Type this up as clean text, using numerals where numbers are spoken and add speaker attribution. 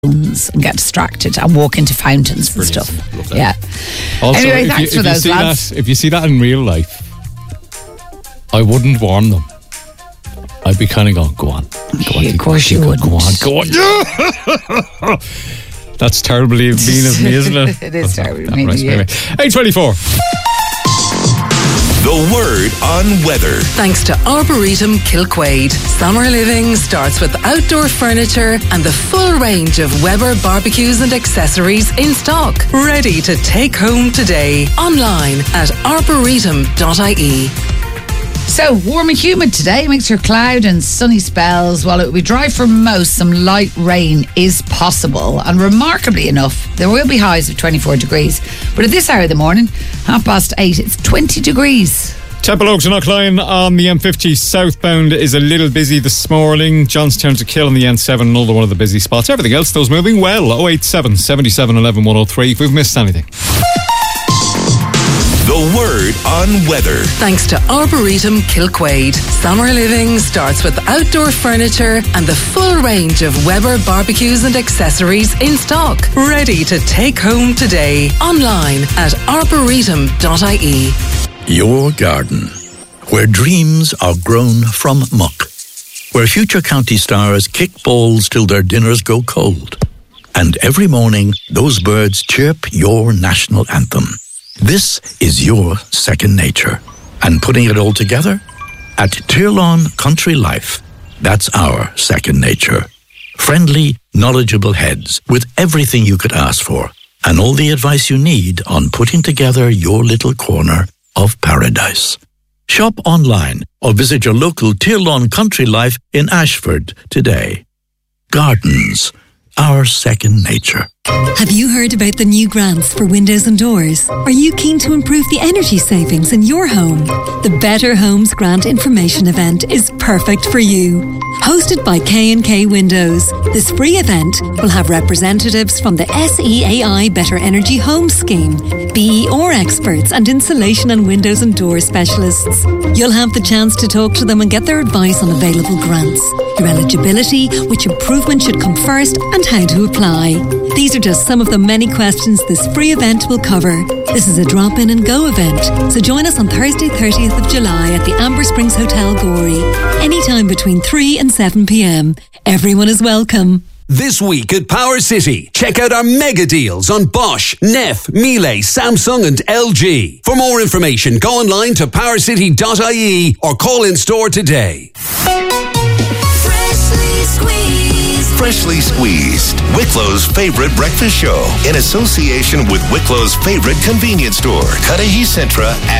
Speaker 1: and get distracted and walk into fountains and stuff.
Speaker 2: Love that.
Speaker 1: Yeah.
Speaker 2: Also,
Speaker 1: Anyway, thanks for those, lads.
Speaker 2: If you see that in real life, I wouldn't warn them. I'd be kind of going, go on.
Speaker 1: Of course you wouldn't.
Speaker 2: Go on. That's terribly mean of me, isn't it?
Speaker 1: It is terribly mean of you.
Speaker 2: 8:24.
Speaker 3: The Word on Weather.
Speaker 4: Thanks to Arboretum Kilquade. Summer living starts with outdoor furniture and the full range of Weber barbecues and accessories in stock. Ready to take home today. Online at arboretum.ie.
Speaker 1: So, warm and humid today, mixture of cloud and sunny spells. While it will be dry for most, some light rain is possible. And remarkably enough, there will be highs of 24 degrees. But at this hour of the morning, 8:30, it's 20 degrees.
Speaker 2: Temple Oaks and Knockline on the M50 southbound is a little busy this morning. Johnstown to Kill on the N7, another one of the busy spots. Everything else, those moving well. 087 77 11 103 if we've missed anything.
Speaker 3: The Word on Weather.
Speaker 4: Thanks to Arboretum Kilquade. Summer living starts with outdoor furniture and the full range of Weber barbecues and accessories in stock. Ready to take home today. Online at arboretum.ie.
Speaker 5: Your garden, where dreams are grown from muck, where future county stars kick balls till their dinners go cold, and every morning those birds chirp your national anthem. This is your second nature. And putting it all together? At Tirlawn Country Life, that's our second nature. Friendly, knowledgeable heads with everything you could ask for and all the advice you need on putting together your little corner of paradise. Shop online or visit your local Tirlawn Country Life in Ashford today. Gardens, our second nature.
Speaker 6: Have you heard about the new grants for windows and doors? Are you keen to improve the energy savings in your home? The Better Homes Grant Information Event is perfect for you. Hosted by K&K Windows, this free event will have representatives from the SEAI Better Energy Home Scheme, BER experts and insulation and windows and door specialists. You'll have the chance to talk to them and get their advice on available grants, your eligibility, which improvement should come first, and how to apply. These are just some of the many questions this free event will cover. This is a drop-in and go event, so join us on Thursday 30th of July at the Amber Springs Hotel Gorey, anytime between 3 and 7 p.m. Everyone is welcome.
Speaker 7: This week at Power City, check out our mega deals on Bosch, Neff, Miele, Samsung and LG. For more information, go online to powercity.ie or call in store today.
Speaker 3: Freshly Squeezed, Wicklow's favorite breakfast show, in association with Wicklow's favorite convenience store, Cudahy Centra.